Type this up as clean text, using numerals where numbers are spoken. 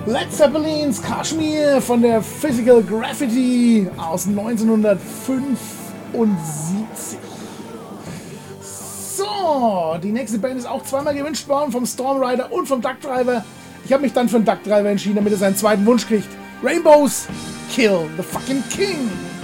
Led Zeppelins Kashmir von der Physical Graffiti aus 1975. So, die nächste Band ist auch zweimal gewünscht worden, vom Storm Rider und vom Duck Driver. Ich habe mich dann für den Duck Driver entschieden, damit er seinen zweiten Wunsch kriegt. Rainbows, Kill the fucking King.